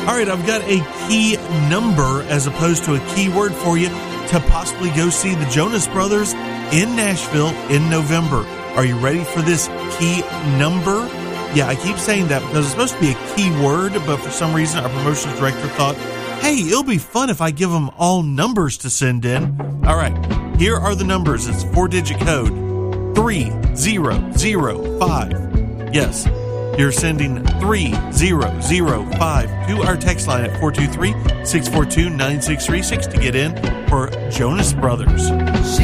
All right, I've got a key number as opposed to a keyword for you to possibly go see the Jonas Brothers in Nashville in November. Are you ready for this key number? Yeah, I keep saying that because it's supposed to be a key word, but for some reason our promotions director thought, hey, it'll be fun if I give them all numbers to send in. All right, here are the numbers. It's 4-digit code 3005. Yes, you're sending 3005 to our text line at 423-642-9636 to get in for Jonas Brothers.